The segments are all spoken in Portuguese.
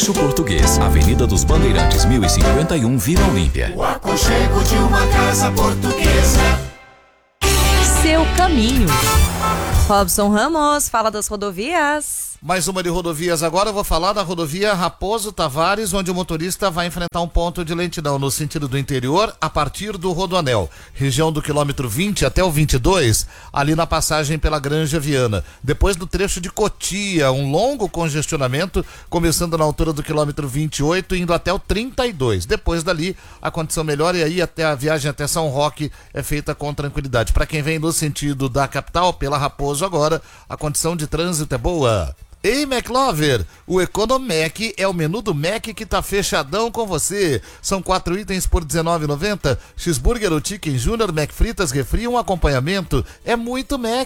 Rancho Português, Avenida dos Bandeirantes, 1051, Vila Olímpia. O aconchego de uma casa portuguesa. Seu caminho. Robson Ramos, fala das rodovias. Mais uma de rodovias agora, eu vou falar da rodovia Raposo Tavares, onde o motorista vai enfrentar um ponto de lentidão no sentido do interior a partir do Rodoanel, região do quilômetro 20 até o 22, ali na passagem pela Granja Viana. Depois do trecho de Cotia, um longo congestionamento, começando na altura do quilômetro 28, indo até o 32. Depois dali, a condição melhora e aí até a viagem até São Roque é feita com tranquilidade. Para quem vem no sentido da capital, pela Raposo agora, a condição de trânsito é boa. Ei, McLover, o Economec é o menu do Mac que tá fechadão com você. São 4 itens por R$19,90. Cheeseburger ou Chicken Junior, Mac Fritas, refri, um acompanhamento. É muito Mac.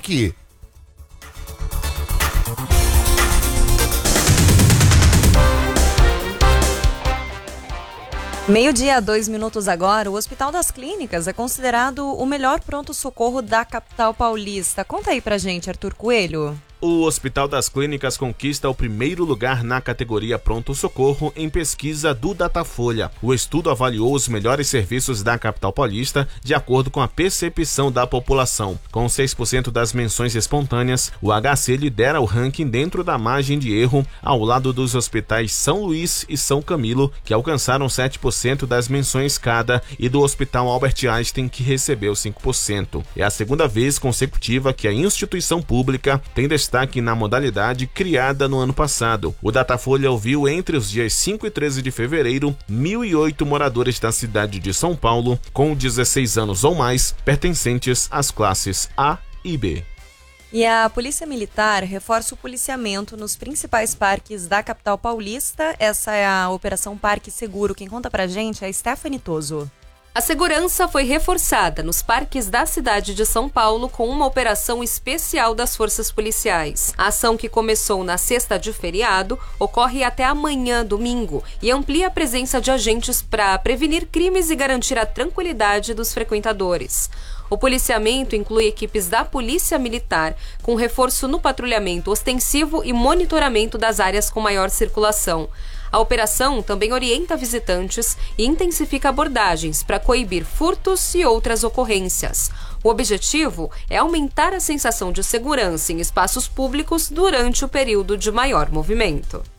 Meio-dia, 2 minutos agora, o Hospital das Clínicas é considerado o melhor pronto-socorro da capital paulista. Conta aí pra gente, Arthur Coelho. O Hospital das Clínicas conquista o primeiro lugar na categoria Pronto-Socorro em pesquisa do Datafolha. O estudo avaliou os melhores serviços da capital paulista de acordo com a percepção da população. Com 6% das menções espontâneas, o HC lidera o ranking dentro da margem de erro, ao lado dos hospitais São Luís e São Camilo, que alcançaram 7% das menções cada, e do Hospital Albert Einstein, que recebeu 5%. É a segunda vez consecutiva que a instituição pública tem destaque na modalidade criada no ano passado. O Datafolha ouviu entre os dias 5 e 13 de fevereiro 1.008 moradores da cidade de São Paulo com 16 anos ou mais, pertencentes às classes A e B. E a Polícia Militar reforça o policiamento nos principais parques da capital paulista. Essa é a Operação Parque Seguro. Quem conta pra gente é a Stephanie Toso. A segurança foi reforçada nos parques da cidade de São Paulo com uma operação especial das forças policiais. A ação, que começou na sexta de feriado, ocorre até amanhã, domingo, e amplia a presença de agentes para prevenir crimes e garantir a tranquilidade dos frequentadores. O policiamento inclui equipes da Polícia Militar, com reforço no patrulhamento ostensivo e monitoramento das áreas com maior circulação. A operação também orienta visitantes e intensifica abordagens para coibir furtos e outras ocorrências. O objetivo é aumentar a sensação de segurança em espaços públicos durante o período de maior movimento.